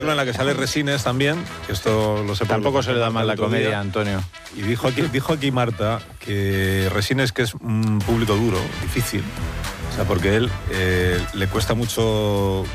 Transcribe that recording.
En la que sale Resines también, que esto lo sé. Tampoco se le da mal la comedia, Antonio. Y dijo aquí Marta que Resines, que es un público duro, difícil, o sea, porque él le cuesta mucho